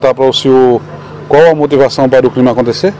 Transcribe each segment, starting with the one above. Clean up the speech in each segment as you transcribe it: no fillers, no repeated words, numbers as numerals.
Tá para o senhor qual a motivação para o crime acontecer?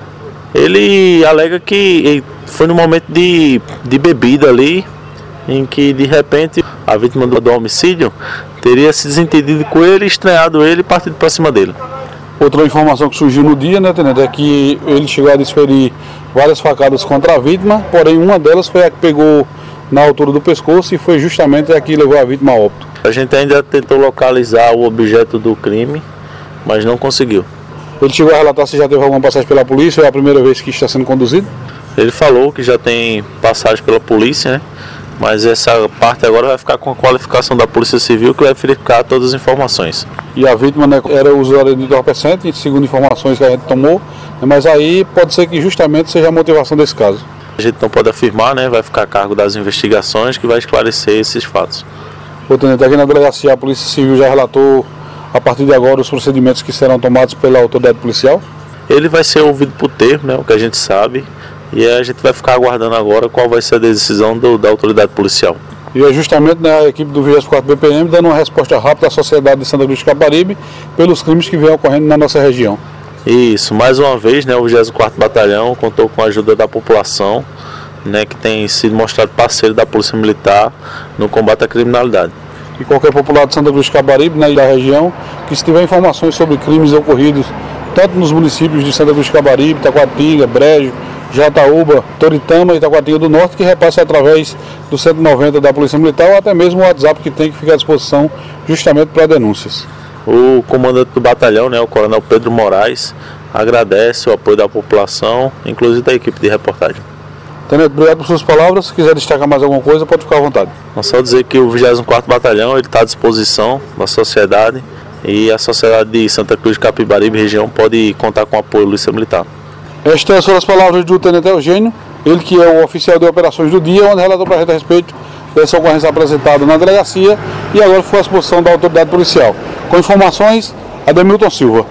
Ele alega que foi no momento de bebida ali, em que de repente a vítima do homicídio teria se desentendido com ele, estranhado ele e partido para cima dele. Outra informação que surgiu no dia, né, tenente, é que ele chegou a desferir várias facadas contra a vítima, porém uma delas foi a que pegou na altura do pescoço e foi justamente a que levou a vítima a óbito. A gente ainda tentou localizar o objeto do crime, mas não conseguiu. Ele chegou a relatar se já teve alguma passagem pela polícia ou é a primeira vez que está sendo conduzido? Ele falou que já tem passagem pela polícia, né? Mas essa parte agora vai ficar com a qualificação da Polícia Civil, que vai verificar todas as informações. E a vítima, né, era usuária de entorpecente, segundo informações que a gente tomou, mas aí pode ser que justamente seja a motivação desse caso. A gente não pode afirmar, né? Vai ficar a cargo das investigações que vai esclarecer esses fatos. Tenente, aqui na delegacia a Polícia Civil já relatou a partir de agora os procedimentos que serão tomados pela autoridade policial? Ele vai ser ouvido por termo, né, o que a gente sabe, e a gente vai ficar aguardando agora qual vai ser a decisão da autoridade policial. E é justamente, né, a equipe do 24º BPM dando uma resposta rápida à sociedade de Santa Cruz de Capibaribe pelos crimes que vêm ocorrendo na nossa região. Isso, mais uma vez, né, o 24º Batalhão contou com a ajuda da população, né, que tem sido mostrado parceiro da Polícia Militar no combate à criminalidade. E qualquer popular de Santa Cruz de Capibaribe, né, e da região, que se tiver informações sobre crimes ocorridos tanto nos municípios de Santa Cruz de Capibaribe, Taquatinga, Brejo, Jataúba, Toritama e Taquatinga do Norte, que repasse através do 190 da Polícia Militar ou até mesmo o WhatsApp que tem que ficar à disposição justamente para denúncias. O comandante do batalhão, né, o Coronel Pedro Moraes, agradece o apoio da população, inclusive da equipe de reportagem. Tenente, obrigado por suas palavras. Se quiser destacar mais alguma coisa, pode ficar à vontade. Não só dizer que o 24º Batalhão está à disposição da sociedade e a sociedade de Santa Cruz de Capibaribe região pode contar com o apoio da Polícia Militar. Estas foram as palavras do Tenente Eugênio, ele que é o oficial de operações do dia, onde relatou para a gente a respeito dessa ocorrência apresentada na delegacia e agora foi à disposição da autoridade policial. Com informações, Ademilton Silva.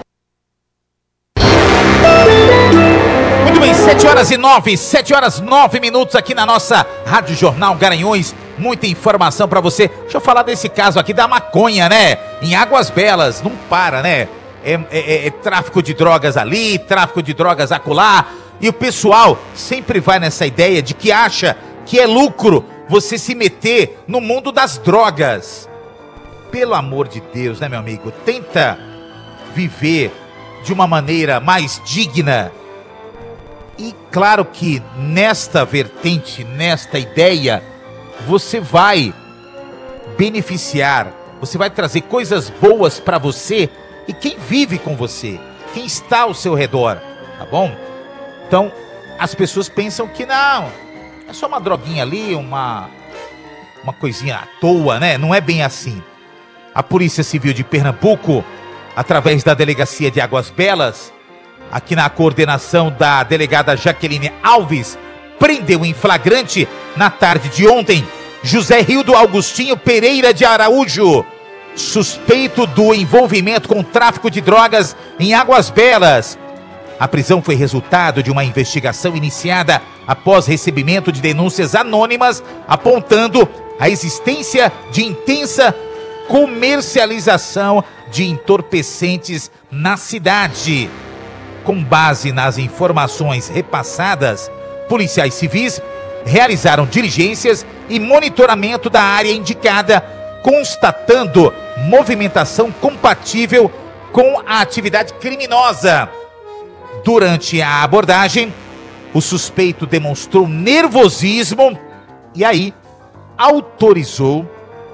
7 horas 9 minutos aqui na nossa Rádio Jornal Garanhuns. Muita informação pra você. Deixa eu falar desse caso aqui da maconha, né? Em Águas Belas, não para, né? É tráfico de drogas ali, tráfico de drogas acolá. E o pessoal sempre vai nessa ideia de que acha que é lucro você se meter no mundo das drogas. Pelo amor de Deus, né, meu amigo? Tenta viver de uma maneira mais digna. E claro que nesta vertente, nesta ideia, você vai beneficiar, você vai trazer coisas boas para você e quem vive com você, quem está ao seu redor, tá bom? Então, as pessoas pensam que não, é só uma droguinha ali, uma coisinha à toa, né? Não é bem assim. A Polícia Civil de Pernambuco, através da Delegacia de Águas Belas, aqui na coordenação da delegada Jaqueline Alves, prendeu em flagrante, na tarde de ontem, José Rildo Augustinho Pereira de Araújo, suspeito do envolvimento com tráfico de drogas em Águas Belas. A prisão foi resultado de uma investigação iniciada após recebimento de denúncias anônimas, apontando a existência de intensa comercialização de entorpecentes na cidade. Com base nas informações repassadas, policiais civis realizaram diligências e monitoramento da área indicada, constatando movimentação compatível com a atividade criminosa. Durante a abordagem, o suspeito demonstrou nervosismo e aí autorizou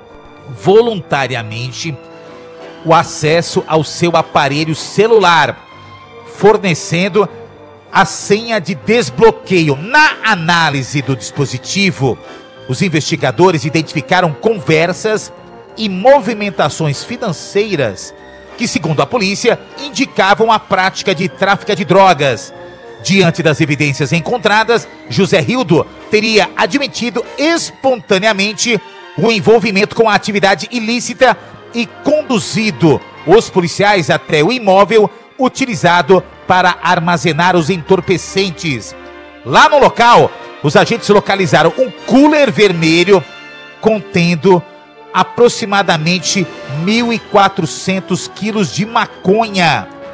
voluntariamente o acesso ao seu aparelho celular, fornecendo a senha de desbloqueio. Na análise do dispositivo, os investigadores identificaram conversas e movimentações financeiras que, segundo a polícia, indicavam a prática de tráfico de drogas. Diante das evidências encontradas, José Rildo teria admitido espontaneamente o envolvimento com a atividade ilícita e conduzido os policiais até o imóvel utilizado para armazenar os entorpecentes. Lá no local, os agentes localizaram um cooler vermelho contendo aproximadamente 1.400 quilos de maconha.